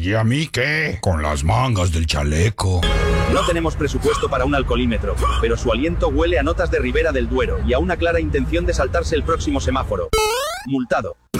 ¿Y a mí qué? Con las mangas del chaleco. No tenemos presupuesto para un alcoholímetro, pero su aliento huele a notas de Ribera del Duero y a una clara intención de saltarse el próximo semáforo. Multado.